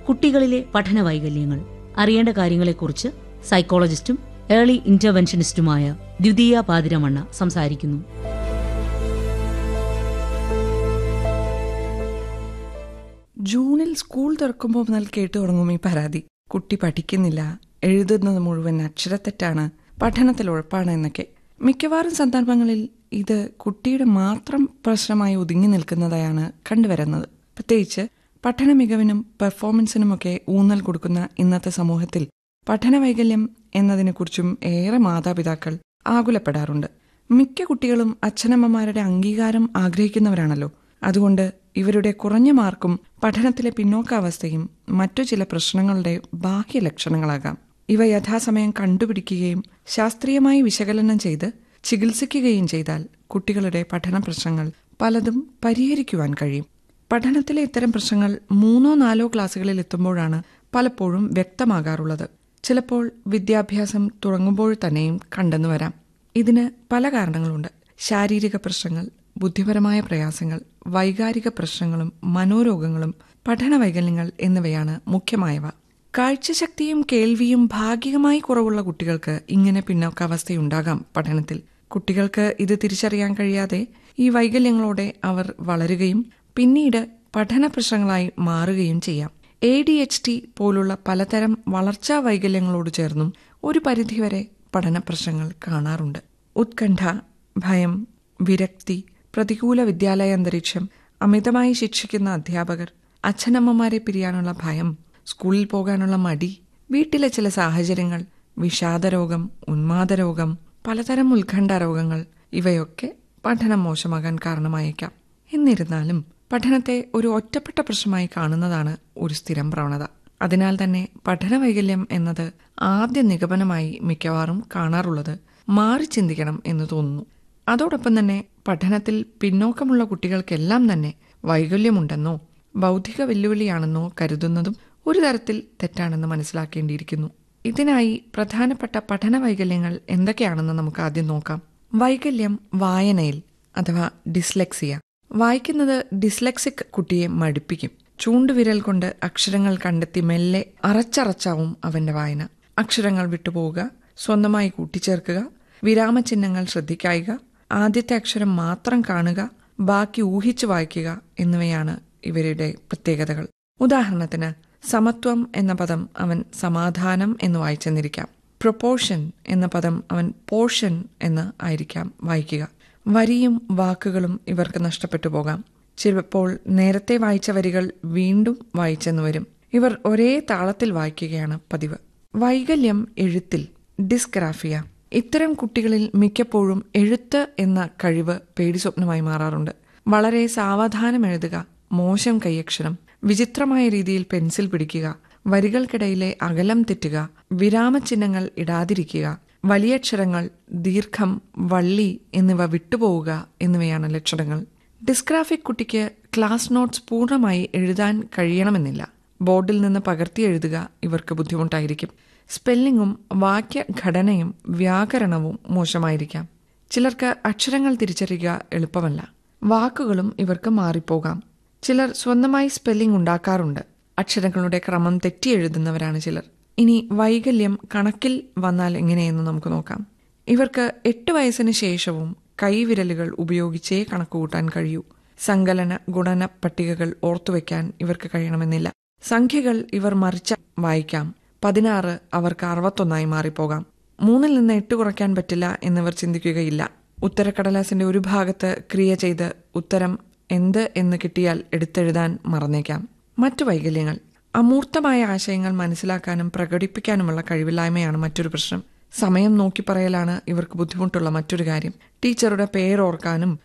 കുട്ടികളിലെ പഠന വൈകല്യങ്ങൾ അറിയേണ്ട കാര്യങ്ങളെക്കുറിച്ച് സൈക്കോളജിസ്റ്റും ഏർലി ഇന്റർവെൻഷനിസ്റ്റുമായ ദ്വിതീയ പാതിരമണ്ണ സംസാരിക്കുന്നു. ജൂണിൽ സ്കൂൾ തുറക്കുമ്പോൾ മുതൽ കേട്ടു തുടങ്ങും ഈ പരാതി. കുട്ടി പഠിക്കുന്നില്ല, എഴുതുന്നത് മുഴുവൻ അക്ഷരത്തെറ്റാണ്, പഠനത്തിൽ ഉഴപ്പാണ് എന്നൊക്കെ. മിക്കവാറും സന്ദർഭങ്ങളിൽ ഇത് കുട്ടിയുടെ മാത്രം പ്രശ്നമായി ഒതുങ്ങി നിൽക്കുന്നതായാണ് കണ്ടുവരുന്നത്. പ്രത്യേകിച്ച് പഠന മികവിനും പെർഫോമൻസിനുമൊക്കെ ഊന്നൽ കൊടുക്കുന്ന ഇന്നത്തെ സമൂഹത്തിൽ പഠന വൈകല്യം എന്നതിനെക്കുറിച്ചും ഏറെ മാതാപിതാക്കൾ ആകുലപ്പെടാറുണ്ട്. മിക്ക കുട്ടികളും അച്ഛനമ്മമാരുടെ അംഗീകാരം ആഗ്രഹിക്കുന്നവരാണല്ലോ. അതുകൊണ്ട് ഇവരുടെ കുറഞ്ഞ മാർക്കും പഠനത്തിലെ പിന്നോക്കാവസ്ഥയും മറ്റു ചില പ്രശ്നങ്ങളുടെ ബാഹ്യ ലക്ഷണങ്ങളാകാം. ഇവ യഥാസമയം കണ്ടുപിടിക്കുകയും ശാസ്ത്രീയമായി വിശകലനം ചെയ്ത് ചികിത്സിക്കുകയും ചെയ്താൽ കുട്ടികളുടെ പഠന പ്രശ്നങ്ങൾ പലതും പരിഹരിക്കുവാൻ കഴിയും. പഠനത്തിലെ ഇത്തരം പ്രശ്നങ്ങൾ 3-4 ക്ലാസ്സുകളിൽ എത്തുമ്പോഴാണ് പലപ്പോഴും വ്യക്തമാകാറുള്ളത്. ചിലപ്പോൾ വിദ്യാഭ്യാസം തുടങ്ങുമ്പോൾ തന്നെയും കണ്ടെന്നു വരാം. ഇതിന് പല കാരണങ്ങളുണ്ട്. ശാരീരിക പ്രശ്നങ്ങൾ, ബുദ്ധിപരമായ പ്രയാസങ്ങൾ, വൈകാരിക പ്രശ്നങ്ങളും മനോരോഗങ്ങളും പഠന വൈകല്യങ്ങൾ എന്നിവയാണ് മുഖ്യമായവ. കാഴ്ചശക്തിയും കേൾവിയും ഭാഗികമായി കുറവുള്ള കുട്ടികൾക്ക് ഇങ്ങനെ പിന്നോക്കാവസ്ഥയുണ്ടാകാം പഠനത്തിൽ. കുട്ടികൾക്ക് ഇത് തിരിച്ചറിയാൻ കഴിയാതെ ഈ വൈകല്യങ്ങളോടെ അവർ വളരുകയും പിന്നീട് പഠന പ്രശ്നങ്ങളായി മാറുകയും ചെയ്യാം. ADHD പോലുള്ള പലതരം വളർച്ചാ വൈകല്യങ്ങളോട് ചേർന്നും ഒരു പരിധിവരെ പഠന പ്രശ്നങ്ങൾ കാണാറുണ്ട്. ഉത്കണ്ഠ, ഭയം, വിരക്തി, പ്രതികൂല വിദ്യാലയ അന്തരീക്ഷം, അമിതമായി ശിക്ഷിക്കുന്ന അധ്യാപകർ, അച്ഛനമ്മമാരെ പിരിയാനുള്ള ഭയം, സ്കൂളിൽ പോകാനുള്ള മടി, വീട്ടിലെ ചില സാഹചര്യങ്ങൾ, വിഷാദരോഗം, ഉന്മാദരോഗം, പലതരം ഉത്കണ്ഠ രോഗങ്ങൾ ഇവയൊക്കെ പഠനം മോശമാകാൻ കാരണമായേക്കാം. എന്നിരുന്നാലും പഠനത്തെ ഒരു ഒറ്റപ്പെട്ട പ്രശ്നമായി കാണുന്നതാണ് ഒരു സ്ഥിരം പ്രവണത. അതിനാൽ തന്നെ പഠന വൈകല്യം എന്നത് ആദ്യ നിഗമനമായി മിക്കവാറും കാണാറുള്ളത് മാറി ചിന്തിക്കണം എന്ന് തോന്നുന്നു. അതോടൊപ്പം തന്നെ പഠനത്തിൽ പിന്നോക്കമുള്ള കുട്ടികൾക്കെല്ലാം തന്നെ വൈകല്യമുണ്ടെന്നോ ബൗദ്ധിക വെല്ലുവിളിയാണെന്നോ കരുതുന്നതും ഒരു തരത്തിൽ തെറ്റാണെന്ന് മനസ്സിലാക്കേണ്ടിയിരിക്കുന്നു. ഇതിനായി പ്രധാനപ്പെട്ട പഠന വൈകല്യങ്ങൾ എന്തൊക്കെയാണെന്ന് നമുക്ക് ആദ്യം നോക്കാം. വൈകല്യം വായനയിൽ അഥവാ ഡിസ്ലെക്സിയ. വായിക്കുന്നത് ഡിസ്ലെക്സിക് കുട്ടിയെ മടുപ്പിക്കും. ചൂണ്ടുവിരൽ കൊണ്ട് അക്ഷരങ്ങൾ കണ്ടെത്തി മെല്ലെ അറച്ചറച്ചാവും അവന്റെ വായന. അക്ഷരങ്ങൾ വിട്ടുപോവുക, സ്വന്തമായി കൂട്ടിച്ചേർക്കുക, വിരാമചിഹ്നങ്ങൾ ശ്രദ്ധിക്കായിക, ആദ്യത്തെ അക്ഷരം മാത്രം കാണുക, ബാക്കി ഊഹിച്ചു വായിക്കുക എന്നിവയാണ് ഇവരുടെ പ്രത്യേകതകൾ. ഉദാഹരണത്തിന് സമത്വം എന്ന പദം അവൻ സമാധാനം എന്ന് വായിച്ചെന്നിരിക്കാം. പ്രൊപ്പോർഷൻ എന്ന പദം അവൻ പോർഷൻ എന്ന് ആയിരിക്കാം വായിക്കുക. വരിയും വാക്കുകളും ഇവർക്ക് നഷ്ടപ്പെട്ടു പോകാം. ചിലപ്പോൾ നേരത്തെ വായിച്ച വരികൾ വീണ്ടും വായിച്ചെന്നു വരും. ഇവർ ഒരേ താളത്തിൽ വായിക്കുകയാണ് പതിവ്. വൈകല്യം എഴുത്തിൽ ഡിസ്ഗ്രാഫിയ. ഇത്തരം കുട്ടികളിൽ മിക്കപ്പോഴും എഴുത്ത് എന്ന കഴിവ് പേടിസ്വപ്നമായി മാറാറുണ്ട്. വളരെ സാവധാനം എഴുതുക, മോശം കൈയക്ഷരം, വിചിത്രമായ രീതിയിൽ പെൻസിൽ പിടിക്കുക, വരികൾക്കിടയിലെ അകലം തെറ്റുക, വിരാമചിഹ്നങ്ങൾ ഇടാതിരിക്കുക, വലിയക്ഷരങ്ങൾ, ദീർഘം, വള്ളി എന്നിവ വിട്ടുപോവുക എന്നിവയാണ് ലക്ഷണങ്ങൾ. ഡിസ്ഗ്രാഫിക് കുട്ടിക്ക് ക്ലാസ് നോട്ട്സ് പൂർണ്ണമായി എഴുതാൻ കഴിയണമെന്നില്ല. ബോർഡിൽ നിന്ന് പകർത്തി എഴുതുക ഇവർക്ക് ബുദ്ധിമുട്ടായിരിക്കും. സ്പെല്ലിങ്ങും വാക്യഘടനയും വ്യാകരണവും മോശമായിരിക്കാം. ചിലർക്ക് അക്ഷരങ്ങൾ തിരിച്ചറിയുക എളുപ്പമല്ല. വാക്കുകളും ഇവർക്ക് മാറിപ്പോകാം. ചിലർ സ്വന്തമായി സ്പെല്ലിംഗ് ഉണ്ടാക്കാറുണ്ട്. അക്ഷരങ്ങളുടെ ക്രമം തെറ്റി എഴുതുന്നവരാണ് ചിലർ. ഇനി വൈകല്യം കണക്കിൽ വന്നാൽ എങ്ങനെയെന്ന് നമുക്ക് നോക്കാം. ഇവർക്ക് 8 വയസ്സിന് ശേഷവും കൈവിരലുകൾ ഉപയോഗിച്ചേ കണക്കുകൂട്ടാൻ കഴിയൂ. സങ്കലന ഗുണന പട്ടികകൾ ഓർത്തുവെക്കാൻ ഇവർക്ക് കഴിയണമെന്നില്ല. സംഖ്യകൾ ഇവർ മറിച്ച് വായിക്കാം. 16 അവർക്ക് 61 മാറിപ്പോകാം. 3 നിന്ന് 8 കുറയ്ക്കാൻ പറ്റില്ല എന്നിവർ ചിന്തിക്കുകയില്ല. ഉത്തരക്കടലാസിന്റെ ഒരു ഭാഗത്ത് ക്രിയ ചെയ്ത് ഉത്തരം എന്ത് എന്ന് കിട്ടിയാൽ എടുത്തെഴുതാൻ മറന്നേക്കാം. മറ്റു വൈകല്യങ്ങൾ. അമൂർത്തമായ ആശയങ്ങൾ മനസ്സിലാക്കാനും പ്രകടിപ്പിക്കാനുമുള്ള കഴിവില്ലായ്മയാണ് മറ്റൊരു പ്രശ്നം. സമയം നോക്കി പറയലാണ് ഇവർക്ക് ബുദ്ധിമുട്ടുള്ള മറ്റൊരു കാര്യം. ടീച്ചറുടെ പേരോർക്കാനും